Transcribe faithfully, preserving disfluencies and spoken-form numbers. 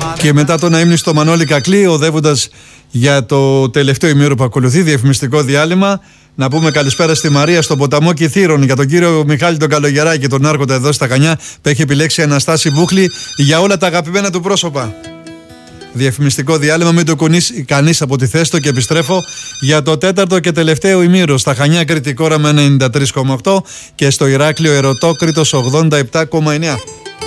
Και μετά τον αείμνη στο Μανώλη Κακλή, οδεύοντας για το τελευταίο ημίωρο που ακολουθεί, διαφημιστικό διάλειμμα. Να πούμε καλησπέρα στη Μαρία στον ποταμό Κιθήρων, για τον κύριο Μιχάλη τον Καλογεράκη, τον άρχοντα εδώ στα Χανιά, που έχει επιλέξει Αναστάση Μπούχλη για όλα τα αγαπημένα του πρόσωπα. Διαφημιστικό διάλειμμα, μην το κουνήσει κανείς από τη θέση του, και επιστρέφω για το τέταρτο και τελευταίο ημίωρο. Στα Χανιά Κρητικόρα με ενενήντα τρία κόμμα οκτώ και στο Ηράκλειο Ερωτόκριτος ογδόντα επτά κόμμα εννέα.